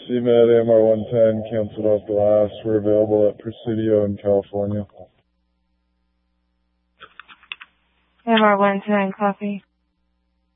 CMAD AMR-110, canceled off the last. We're available at Presidio in California. AMR-110, copy.